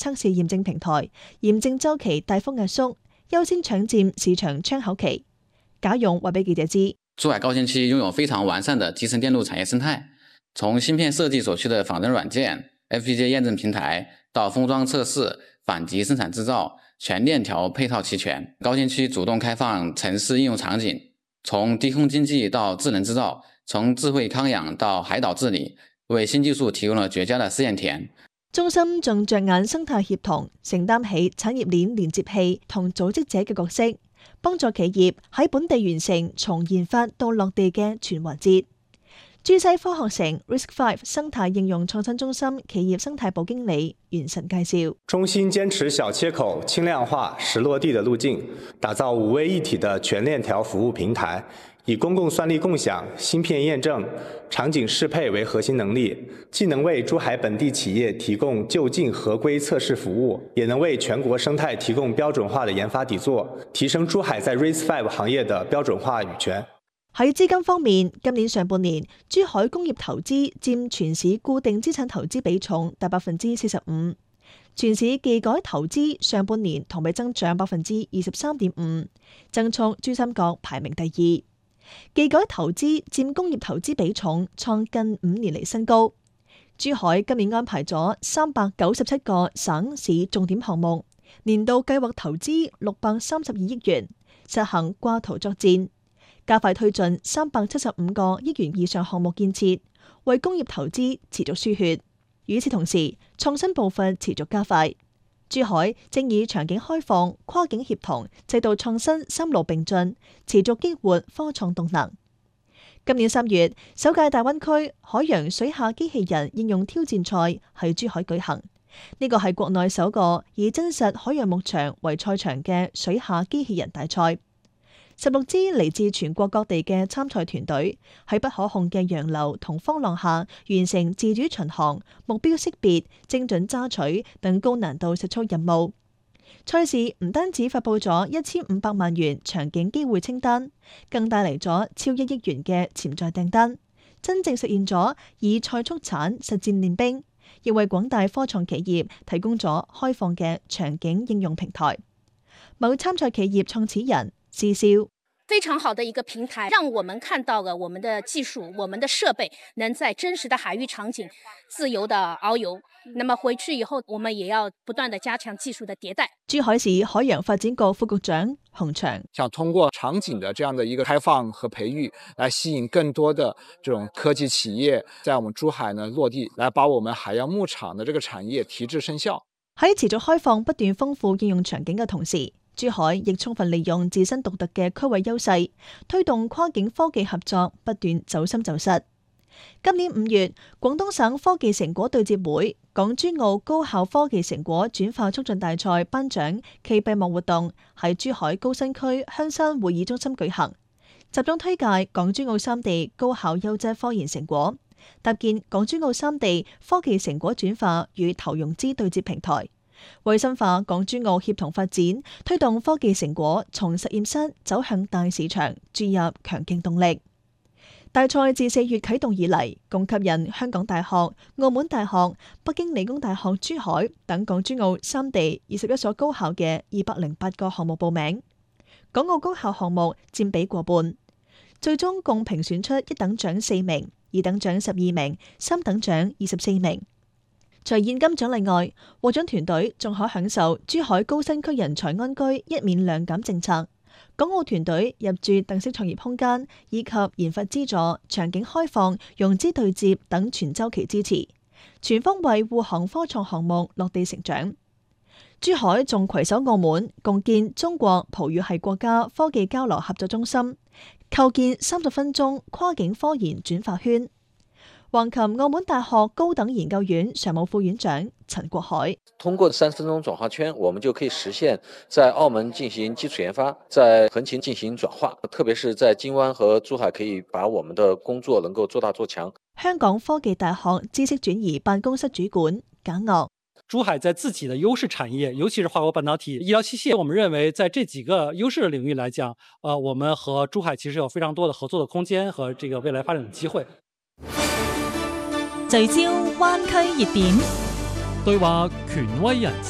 測試驗證平台，驗證週期大幅壓縮，優先搶佔市場窗口期。賈勇話俾記者知， 珠海高新區擁有非常完善的集成電路產業生態，從芯片設計所需的仿真軟件、FPGA 驗證平台到封裝測試、反極生產製造，全鏈條配套齊全。高新區主動開放城市應用場景，從低空經濟到智能製造，從智慧康養到海島治理，為新技術提供了絕佳的試驗田。 中心仲着眼生態協同，承擔起產業鏈連接器同組織者嘅角色，幫助企業喺本地完成從研發到落地嘅全環節。珠西科學城 RISC-V 生態應用創新中心企業生態部經理袁晨介紹， 中心堅持小切口、輕量化、實落地的路徑，打造五位一體的全鏈條服務平台，以公共算力共享、芯片驗證、場景適配為核心能力，既能為珠海本地企業提供就近合規測試服務，也能為全國生態提供標準化的研發底座，提升珠海在 RISC-V 行業的標準化語權。 喺資金方面，今年上半年珠海工業投資佔全市固定資產投資比重達45%，全市技改投資上半年同比增長23.5%，增速珠三角排名第2。技改投資佔工業投資比重創近5年嚟新高。珠海今年安排咗397個省市重點項目，年度計劃投資632億元，實行掛圖作戰，加快推進375個億元以上項目建設，為工業投資持續輸血。與此同時，創新步伐持續加快。珠海正以場景開放、跨境協同、制度創新3路並進，持續激活科創動能。今年3月，首屆大灣區海洋水下機器人應用挑戰賽喺珠海舉行。呢個係國內首個以真實海洋牧場為賽場嘅水下機器人大賽。16支嚟自全國各地嘅參賽團隊喺不可控嘅洋流同風浪下完成自主巡航、目標識別、精準揸取等高難度實操任務。賽事唔單止發佈咗1500萬元場景機會清單，更帶嚟咗超1億元嘅潛在訂單，真正實現咗以賽速產實戰練兵，亦為廣大科創企業提供咗開放嘅場景應用平台。某參賽企業創始人施笑， 非常好的一個平台，讓我們看到了我們的技術、我們的設備能在真實的海域場景自由的遨遊。那麼回去以後，我們也要不斷的加強技術的迭代。 珠海市海洋發展局副局長洪祥， 想通過場景的這樣的一個開放和培育，來吸引更多的這種科技企業在我們珠海呢落地，來把我們海洋牧場的這個產業提質生效。 喺持續開放不斷豐富應用場景嘅同時，珠海亦充分利用自身獨特嘅區位優勢，推動跨境科技合作不斷走深走實。今年5月，廣東省科技成果對接會港珠澳高校科技成果轉化促進大賽頒獎暨閉幕活動喺珠海高新區香山會議中心舉行，集中推介港珠澳3地高校優質科研成果，搭建港珠澳3地科技成果轉化與投融資對接平台，為深化港珠澳協同發展，推動科技成果從實驗室走向大市場注入強勁動力。大賽自4月啟動以嚟，共吸引香港大學、澳門大學、北京理工大學珠海等港珠澳3地21所高校嘅208個項目報名，港澳高校項目佔比過半，最終共評選出1等獎4名、2等獎12名、3等獎24名。除現金獎勵外，獲獎團隊仲可享受珠海高新區人才安居1免2減政策。港澳團隊入駐特色創業空間，以及研發資助、場景開放、融資對接等全週期支持，全方位護航科創項目落地成長。珠海仲攜手澳門，共建中國葡語系國家科技交流合作中心，構建30分鐘跨境科研轉化圈。橫琴澳門大學高等研究院常務副院長陳國海， 通過30分鐘轉化圈，我們就可以實現在澳門進行基礎研發，在橫琴進行轉化，特別是在金灣和珠海，可以把我們的工作能夠做大做強。 香港科技大學知識轉移辦公室主管簡岳， 珠海在自己的優勢產業，尤其是化工半導體、醫療器械，我們認為在這幾個優勢的領域來講，我們和珠海其實有非常多的合作的空間和這個未來發展的機會。 聚焦灣區熱點， 對話權威人士。